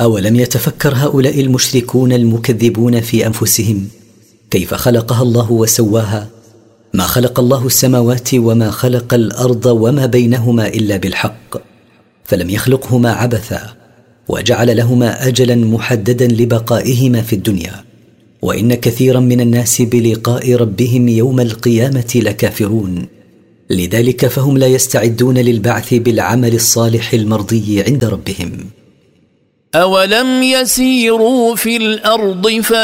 أولم يتفكر هؤلاء المشركون المكذبون في أنفسهم كيف خلقها الله وسواها؟ ما خلق الله السماوات وما خلق الأرض وما بينهما إلا بالحق، فلم يخلقهما عبثا، وجعل لهما أجلا محددا لبقائهما في الدنيا. وإن كثيرا من الناس بلقاء ربهم يوم القيامة لكافرون، لذلك فهم لا يستعدون للبعث بالعمل الصالح المرضي عند ربهم. أولم يسيروا في الأرض